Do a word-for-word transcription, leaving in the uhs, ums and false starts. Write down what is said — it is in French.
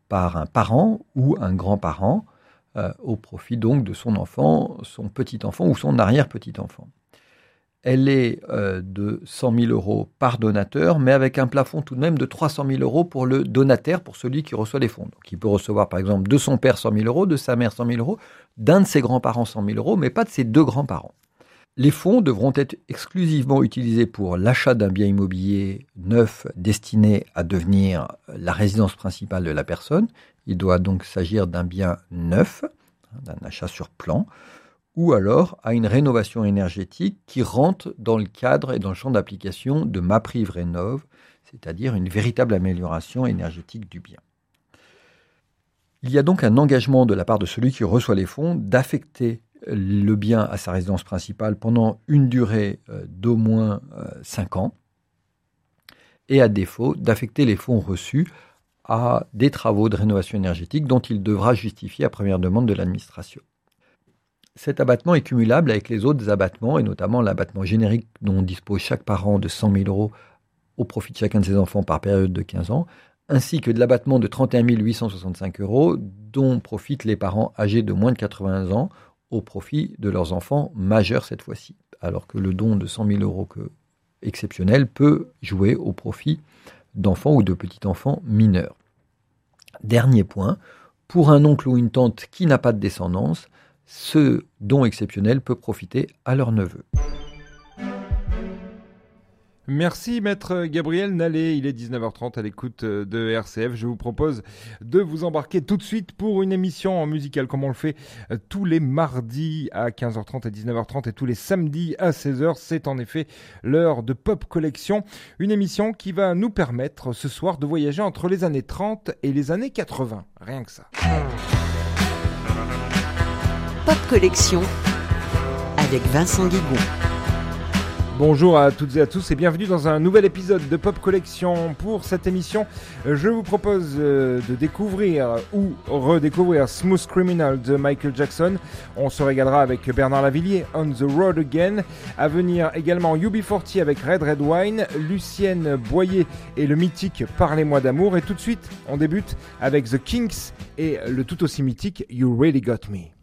par un parent ou un grand-parent euh, au profit donc de son enfant, son petit-enfant ou son arrière-petit-enfant. Elle est euh, de cent mille euros par donateur, mais avec un plafond tout de même de trois cent mille euros pour le donataire, pour celui qui reçoit les fonds. Donc, il peut recevoir par exemple de son père cent mille euros, de sa mère cent mille euros, d'un de ses grands-parents cent mille euros, mais pas de ses deux grands-parents. Les fonds devront être exclusivement utilisés pour l'achat d'un bien immobilier neuf destiné à devenir la résidence principale de la personne. Il doit donc s'agir d'un bien neuf, d'un achat sur plan, ou alors à une rénovation énergétique qui rentre dans le cadre et dans le champ d'application de MaPrimeRénov', c'est-à-dire une véritable amélioration énergétique du bien. Il y a donc un engagement de la part de celui qui reçoit les fonds d'affecter le bien à sa résidence principale pendant une durée d'au moins cinq ans, et à défaut d'affecter les fonds reçus à des travaux de rénovation énergétique dont il devra justifier à première demande de l'administration. Cet abattement est cumulable avec les autres abattements, et notamment l'abattement générique dont dispose chaque parent de cent mille euros au profit de chacun de ses enfants par période de quinze ans, ainsi que de l'abattement de trente et un mille huit cent soixante-cinq euros dont profitent les parents âgés de moins de quatre-vingts ans au profit de leurs enfants majeurs cette fois-ci, alors que le don de cent mille euros que, exceptionnel peut jouer au profit d'enfants ou de petits-enfants mineurs. Dernier point, pour un oncle ou une tante qui n'a pas de descendance, ce don exceptionnel peut profiter à leur neveu. Merci Maître Gabriel Nallet, il est dix-neuf heures trente à l'écoute de R C F. Je vous propose de vous embarquer tout de suite pour une émission musicale comme on le fait tous les mardis à quinze heures trente et dix-neuf heures trente et tous les samedis à seize heures. C'est en effet l'heure de Pop Collection, une émission qui va nous permettre ce soir de voyager entre les années trente et les années quatre-vingts, rien que ça. Pop Collection avec Vincent Guigon. Bonjour à toutes et à tous et bienvenue dans un nouvel épisode de Pop Collection. Pour cette émission, je vous propose de découvrir ou redécouvrir Smooth Criminal de Michael Jackson. On se régalera avec Bernard Lavilliers, On the Road Again. À venir également U B quarante avec Red Red Wine, Lucienne Boyer et le mythique Parlez-moi d'amour. Et tout de suite, on débute avec The Kinks et le tout aussi mythique You Really Got Me.